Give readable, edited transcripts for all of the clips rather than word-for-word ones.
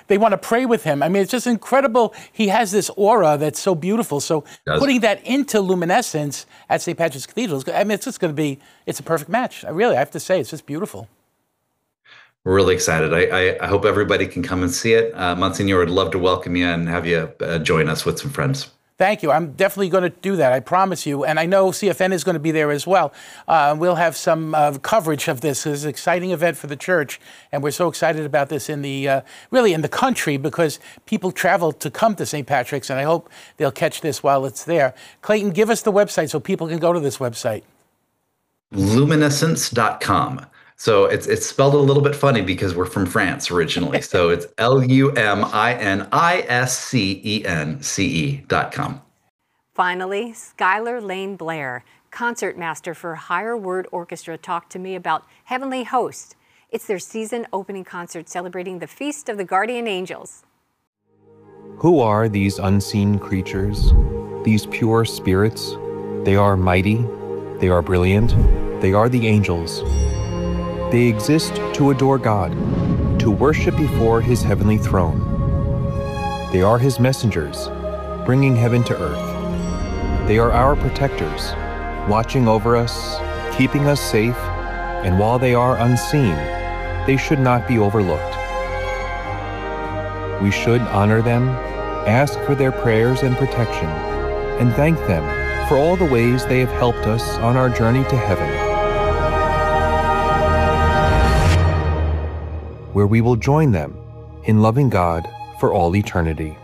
they want to pray with him. I mean, it's just incredible. He has this aura that's so beautiful. So putting that into luminescence at St. Patrick's Cathedral, I mean, it's just going to be, it's a perfect match. I have to say, it's just beautiful. We're really excited. I hope everybody can come and see it. Monsignor, would love to welcome you and have you join us with some friends. Thank you. I'm definitely going to do that. I promise you. And I know CFN is going to be there as well. We'll have some coverage of this. It's an exciting event for the church. And we're so excited about this in the, really in the country, because people travel to come to St. Patrick's. And I hope they'll catch this while it's there. Clayton, give us the website so people can go to this website. Luminescence.com. So it's spelled a little bit funny because we're from France originally. So it's LUMINISCENCE.com. Finally, Skylar Lane Blair, concertmaster for Higher Word Orchestra, talked to me about Heavenly Host. It's their season opening concert celebrating the Feast of the Guardian Angels. Who are these unseen creatures? These pure spirits? They are mighty. They are brilliant. They are the angels. They exist to adore God, to worship before His heavenly throne. They are His messengers, bringing heaven to earth. They are our protectors, watching over us, keeping us safe, and while they are unseen, they should not be overlooked. We should honor them, ask for their prayers and protection, and thank them for all the ways they have helped us on our journey to heaven, where we will join them in loving God for all eternity.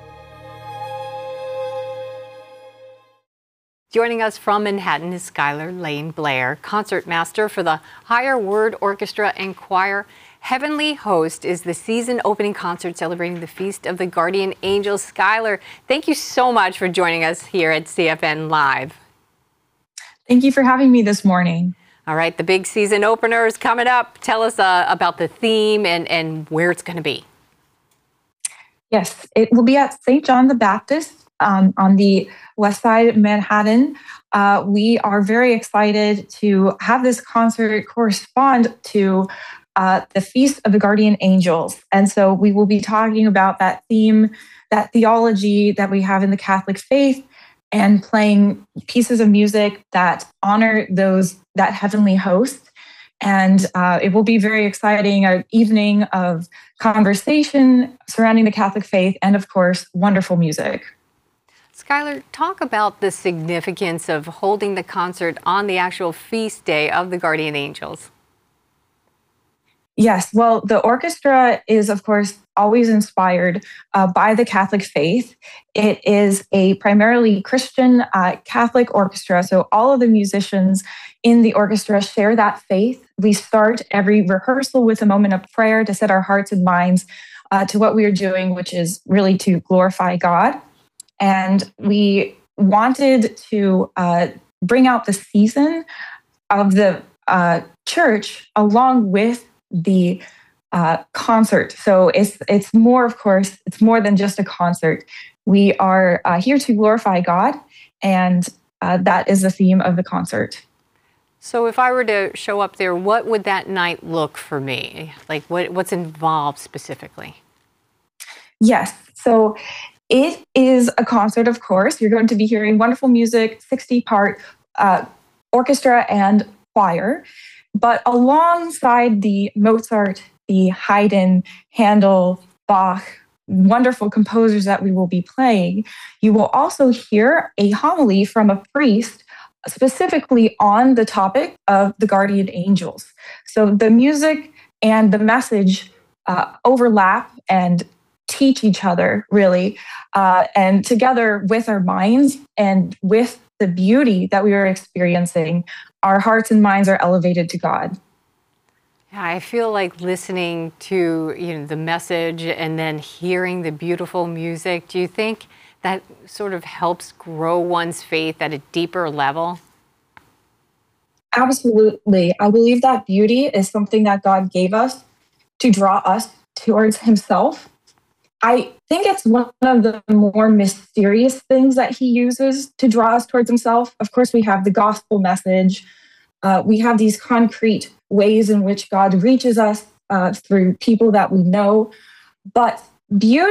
Joining us from Manhattan is Skylar Lane Blair, concertmaster for the Higher Word Orchestra and Choir. Heavenly Host is the season opening concert celebrating the Feast of the Guardian Angels. Skylar, thank you so much for joining us here at CFN Live. Thank you for having me this morning. All right, the big season opener is coming up. Tell us about the theme and where it's going to be. Yes, it will be at St. John the Baptist on the west side of Manhattan. We are very excited to have this concert correspond to the Feast of the Guardian Angels. And so we will be talking about that theme, that theology that we have in the Catholic faith, and playing pieces of music that honor that heavenly host. And it will be very exciting, an evening of conversation surrounding the Catholic faith and, of course, wonderful music. Skylar, talk about the significance of holding the concert on the actual feast day of the Guardian Angels. Yes, well, the orchestra is, of course, always inspired by the Catholic faith. It is a primarily Christian Catholic orchestra, so all of the musicians in the orchestra share that faith. We start every rehearsal with a moment of prayer to set our hearts and minds to what we are doing, which is really to glorify God. And we wanted to bring out the season of the church along with the concert. So it's more, of course, it's more than just a concert. We are here to glorify God, and that is the theme of the concert. So if I were to show up there, what would that night look for me? Like what's involved specifically? Yes, so it is a concert, of course. You're going to be hearing wonderful music, 60-part orchestra and choir. But alongside the Mozart, the Haydn, Handel, Bach, wonderful composers that we will be playing, you will also hear a homily from a priest specifically on the topic of the guardian angels. So the music and the message overlap and teach each other, really. And together with our minds and with the beauty that we are experiencing, our hearts and minds are elevated to God. Yeah, I feel like listening to the message and then hearing the beautiful music. Do you think that sort of helps grow one's faith at a deeper level? Absolutely. I believe that beauty is something that God gave us to draw us towards Himself. I think it's one of the more mysterious things that He uses to draw us towards Himself. Of course, we have the gospel message. We have these concrete ways in which God reaches us through people that we know. But beautiful